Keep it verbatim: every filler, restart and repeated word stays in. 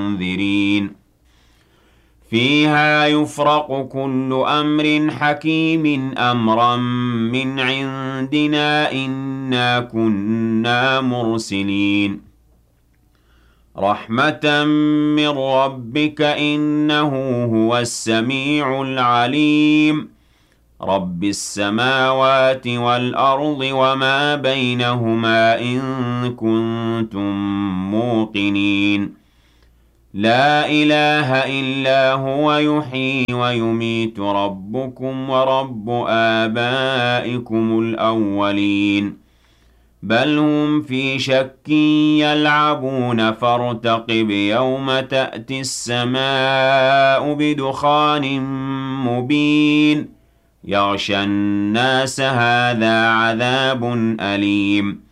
منذرين فيها يفرق كل أمر حكيم أمرا من عندنا إنا كنا مرسلين رحمة من ربك إنه هو السميع العليم رب السماوات والأرض وما بينهما إن كنتم موقنين لا إله إلا هو يحيي ويميت ربكم ورب آبائكم الأولين بل هم في شك يلعبون فارتقب يوم تأتي السماء بدخان مبين يغشى الناس هذا عذاب أليم